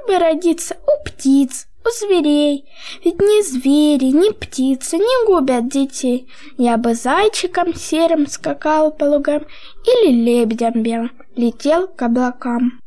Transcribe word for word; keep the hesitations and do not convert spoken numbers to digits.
бы родиться у птиц, у зверей. Ведь ни звери, ни птицы не губят детей. Я бы зайчиком серым скакал по лугам или лебедем белым летел к облакам.